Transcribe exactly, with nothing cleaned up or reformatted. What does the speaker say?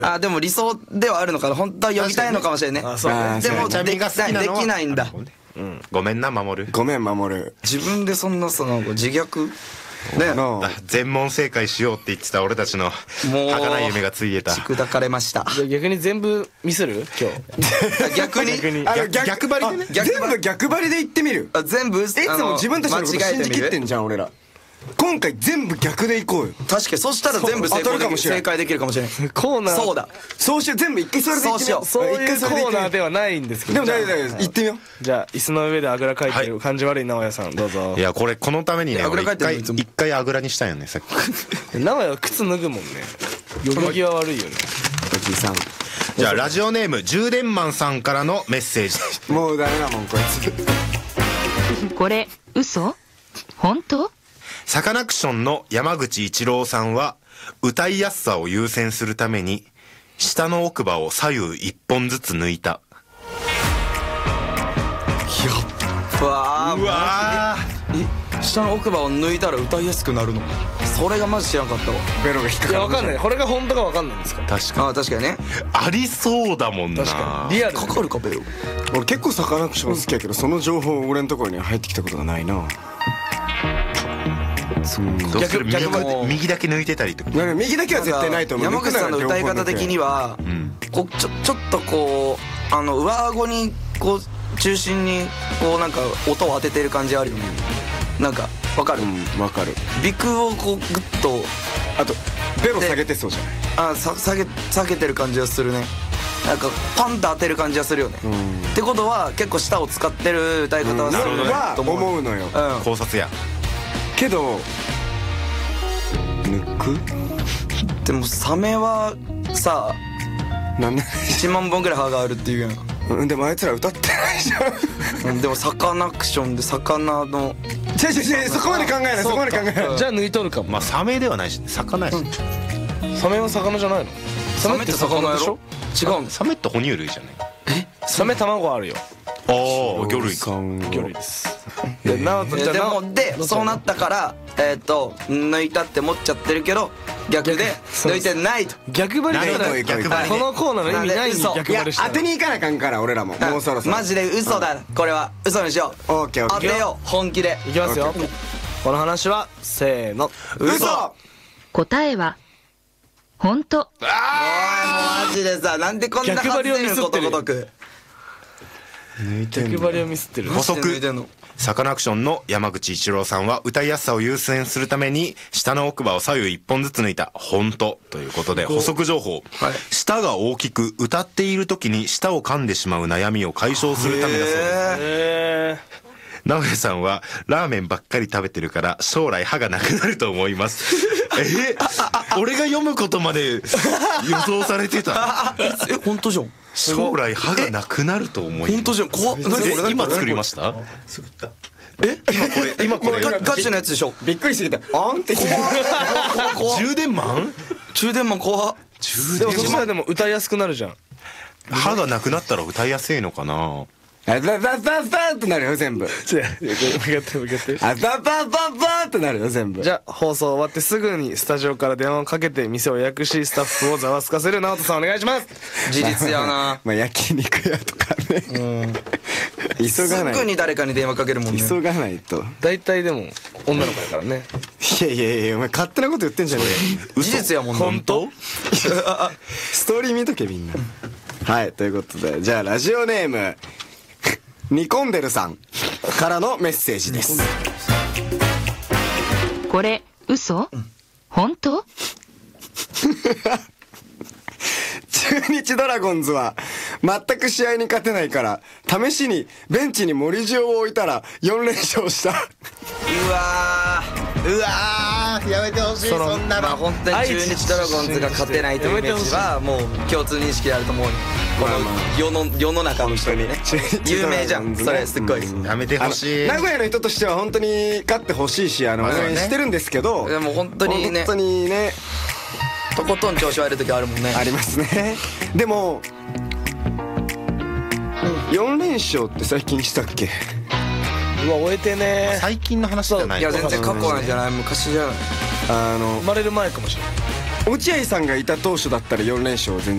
あ、でも理想ではあるのかな。本当は呼びたいのかもしれんね。 あ、そうね。 でもチャミが好きなのはできないんだ。 うん、ごめんな守る。 ごめん守る。 自分でそんなさ、なんか自虐ね、 の全問正解しようって言ってた俺たちの儚い夢がついえた。 砕かれました。 じゃあ逆に全部ミスる今日。 逆に逆にあの逆逆張りでね。 あ全部逆張りで言ってみる。 あ、全部いいつも自分たちのこと信じきってんじゃん俺ら。今回全部逆でいこうよ。 確かに、そしたら全部成当た功できる、 るかもしれん正解できるかもしれない。 コーナー。 そうだ。 そうしよう。全部一回それで言ってみよう。 そういう一回それで言ってみよコーナーではないんですけど。 でも大丈夫大丈夫。言ってみよう。 じゃあ椅子の上であぐらかいてる感じ悪い直哉さんどうぞ。 いやこれこのためにねあぐら俺一回かいてるいつも一回あぐらにしたよねさっき。 直哉は靴脱ぐもんね。よろぎは悪いよね。 おじさん。 じゃあラジオネーム充電マンさんからのメッセージ。 もうダメだもんこいつ。 これ嘘？本当？ サカナクションの山口一郎さんは歌いやすさを優先するために下の奥歯を左右一本ずつ抜いた。 うわー、 うわえ、下の奥歯を抜いたら歌いやすくなるの？それがマジ知らんかったわ。 ベロが引っかいやかる。 わかんない。これが本当かわかんないんですか。 確かあ、確かにね。 ありそうだもんな。 確かにリアル。 かかるかベロ。 俺結構サカナクション好きやけどその情報俺のところには入ってきたことがないな。 どうする？右逆逆右だけ抜いてたりとか。 いや右だけは絶対ないと思う。 山口さんの歌い方的には、 んこうちょちょっとこうあの上顎にこう中心にこうなんか音を当ててる感じあるよね。なんかわかる？ うんわかる。 鼻腔をこうグッとあとベロ下げてそうじゃない。 あさ下げ下げてる感じがするね。なんかパンと当てる感じがするよね。 んってことは結構舌を使ってる歌い方はするなるほどねはと思う。 思うのよ。 うん。 考察や。 けど抜くでもサメはさなんで？ いちまんぼんぐらい歯があるっていうやん。 うんでもあいつら歌ってないじゃん。 うんでもサカナクションで魚の違う違う違うそこまで考えないそこまで考えない。 じゃあ抜いとるかも。 まあサメではないし魚やし。 サメは魚じゃないの？サメって魚でしょ？ 違うの？ サメって哺乳類じゃない。 サメ卵あるよ。 ああ魚類か。 魚類です。で直人えでじゃあ直もでそうなったからえっと抜いたって思っちゃってるけど逆で抜いてないと。 逆張りしたら何逆張りこのコーナーの意味ないに嘘いや逆張りしたら当てに行かなあかんから俺らももうそろそろ。 マジで嘘だ。これは嘘にしよう。 オッケーオッケー。 当てよう本気で。 いきますよ。この話はせーの。 嘘。 答えは本当。 おいもうマジでさなんでこんな逆張りをミスってることごとく抜いてんの。 逆張りをミスってる。 補足マジで抜いてんの。 サカナクションの山口一郎さんは歌いやすさを優先するために下の奥歯を左右一本ずつ抜いた本当ということで補足情報、 はい、 舌が大きく歌っている時に舌を噛んでしまう悩みを解消するためだそうです。 え直江さんはラーメンばっかり食べてるから将来歯がなくなると思いますえ俺が読むことまで予想されてたえ本当じゃん。 将来歯がなくなると思います。 本当じゃん。怖っ。何これえ今作りました？ え今これ今これガガチのやつでしょ。 びっくりしてきた。あんって。 充電マン？ 充電マン怖っ。 充でもそしたら電でも歌いやすくなるじゃん。 マン歯がなくなったら歌いやすいのかな。 あザザザザってなるよ全部。 違う向かって向かって。 あザザザザってなるよ全部。 じゃあ放送終わってすぐにスタジオから電話をかけて店を予約しスタッフをざわつかせる直人さんお願いします。 事実やな。 まあ焼肉屋とかね。急がない。 すぐに誰かに電話かけるもんね。 急がないと。 大体でも女の子やからね。 いやいやいやお前勝手なこと言ってんじゃねえよ。 事実やもんね。 本当？ ストーリー見とけみんな。はいということでじゃあラジオネーム煮込んでるさんからのメッセージです。 これ嘘？本当？ 中日ドラゴンズは全く試合に勝てないから試しにベンチに森塩を置いたらよん連勝した。 うわーうわーやめてほしいそのそんなの。 まあ本当に中日ドラゴンズが勝てないというイメージはもう共通認識であると思う。この世の世の中の人にね有名じゃんそれすっごい。 やめてあのほしい。 名古屋の人としては本当に勝ってほしいしあの応援してるんですけどでも本当にね本当にねとことん調子悪い時あるもんね。 ありますね。でもよん連勝って最近したっけ？ うわ終えてね。 最近の話じゃない。 いや全然過去なんじゃない昔じゃない。 あの生まれる前かもしれない。 落合さんがいた当初だったらよん連勝全